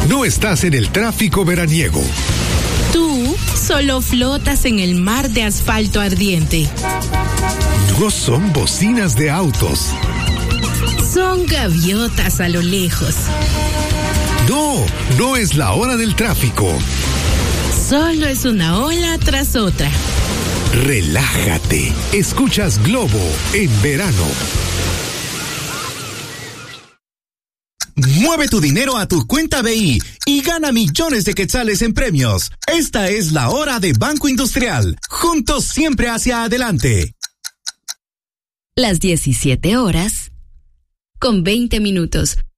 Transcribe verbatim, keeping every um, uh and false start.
no estás en el tráfico veraniego. Tú solo flotas en el mar de asfalto ardiente. No son bocinas de autos. Son gaviotas a lo lejos. No, no es la hora del tráfico. Solo es una ola tras otra. Relájate. Escuchas Globo en verano. Mueve tu dinero a tu cuenta B I y gana millones de quetzales en premios. Esta es la hora de Banco Industrial. Juntos siempre hacia adelante. Las diecisiete horas con veinte minutos.